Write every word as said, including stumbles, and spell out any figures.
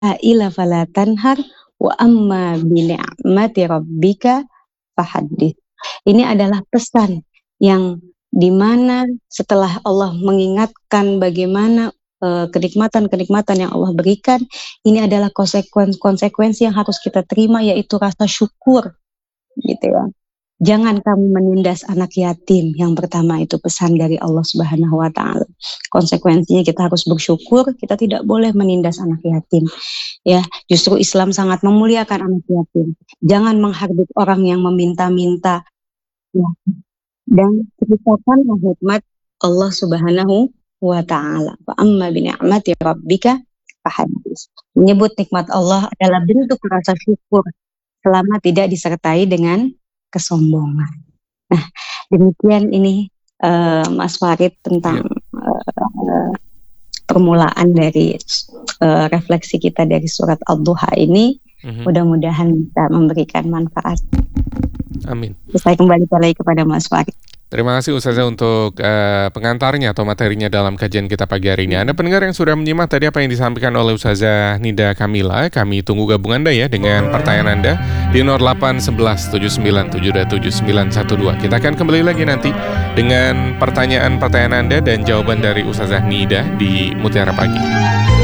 ila fala tanhar wa amma bi ni'mati rabbika fahaddits. Ini adalah pesan yang di mana setelah Allah mengingatkan bagaimana, eee, kenikmatan-kenikmatan yang Allah berikan, ini adalah konsekuen konsekuensi yang harus kita terima yaitu rasa syukur, gitu ya. Jangan kamu menindas anak yatim, yang pertama itu pesan dari Allah Subhanahu wa taala. Konsekuensinya kita harus bersyukur, kita tidak boleh menindas anak yatim, ya. Justru Islam sangat memuliakan anak yatim. Jangan menghardik orang yang meminta-minta, ya. Dan ceritakanlah hikmat Allah Subhanahu wa taala. Wa amma bi ni'mati rabbika fahaddits. Menyebut nikmat Allah adalah bentuk rasa syukur selama tidak disertai dengan kesombongan. Nah, demikian ini, eee, Mas Farid tentang, Iya. eee, permulaan dari, eee, refleksi kita dari surat Ad-Duha ini. Mhm. Mudah-mudahan bisa memberikan manfaat. Amin. Saya kembalikan lagi kepada Mas Farid. Terima kasih Ustazah untuk uh, pengantarnya atau materinya dalam kajian kita pagi hari ini. Anda pendengar yang sudah menyimak tadi apa yang disampaikan oleh Ustazah Nida Kamila. Kami tunggu gabung Anda ya dengan pertanyaan Anda di nol delapan satu satu tujuh sembilan tujuh dua tujuh sembilan satu dua. Kita akan kembali lagi nanti dengan pertanyaan-pertanyaan Anda dan jawaban dari Ustazah Nida di Mutiara Pagi.